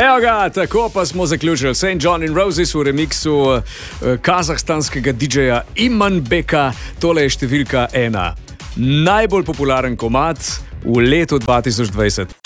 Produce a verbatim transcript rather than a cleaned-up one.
Evo ga, tako pa smo zaključili Saint John in Roses v remiksu uh, kazahstanskega didžeja Imanbeka. Tole je številka ena. Najbolj popularen komad v letu dva tisoč dvajset.